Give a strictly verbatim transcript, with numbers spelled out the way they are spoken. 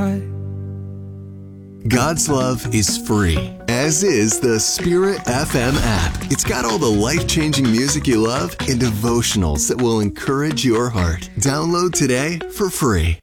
God's Love is free, as is the Spirit F M app. It's got all the life-changing music you love and devotionals that will encourage your heart. Download today for free.